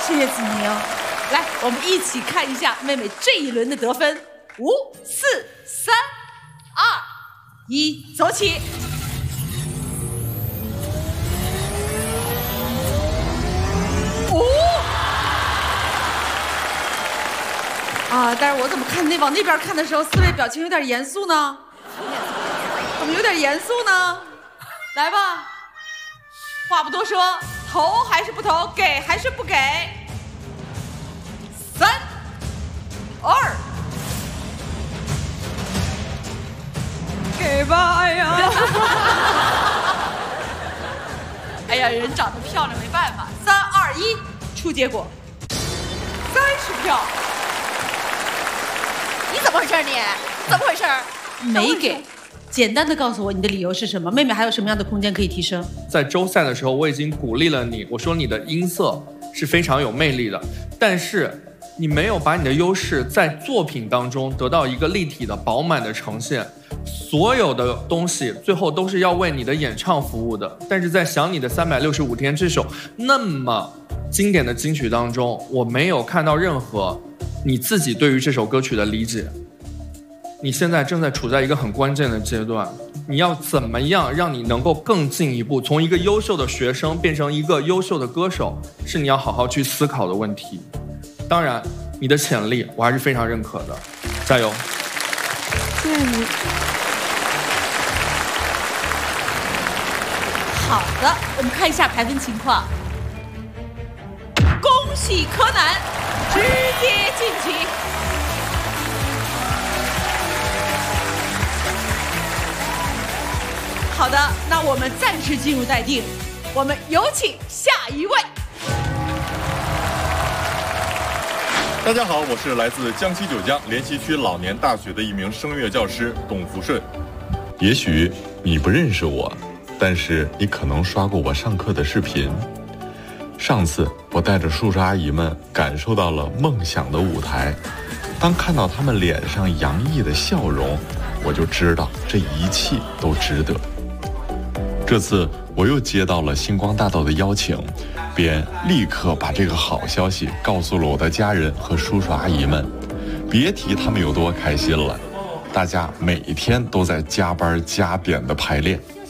谢谢子宁。来，我们一起看一下妹妹这一轮的得分：5、4、3、2、1，走起！但是我怎么看往那边看的时候，四位表情有点严肃呢？怎么有点严肃呢？来吧，话不多说，投还是不投？给还是不给？3、2，给吧！哎呀，哎呀，人长得漂亮没办法。3、2、1，出结果，30票。 你怎么回事？你怎么回事？ 没给。简单的告诉我你的理由是什么？妹妹还有什么样的空间可以提升？ 在周赛的时候，我已经鼓励了你，我说你的音色是非常有魅力的，但是你没有把你的优势在作品当中得到一个立体的、饱满的呈现。所有的东西最后都是要为你的演唱服务的，但是在《想你的365天》这首那么经典的金曲当中，我没有看到任何你自己对于这首歌曲的理解。你现在正在处在一个很关键的阶段，你要怎么样让你能够更进一步，从一个优秀的学生变成一个优秀的歌手，是你要好好去思考的问题。当然，你的潜力我还是非常认可的，加油！ 谢谢你。好的，我们看一下排分情况。恭喜柯南，直接晋级。好的，那我们暂时进入待定，我们有请下一位。 大家好，我是来自江西九江莲溪区老年大学的一名声乐教师董福顺。也许你不认识我，但是你可能刷过我上课的视频。上次我带着叔叔阿姨们感受到了梦想的舞台，当看到他们脸上洋溢的笑容，我就知道这一切都值得。这次我又接到了星光大道的邀请，便立刻把这个好消息告诉了我的家人和叔叔阿姨们，别提他们有多开心了。大家每天都在加班加点的排练。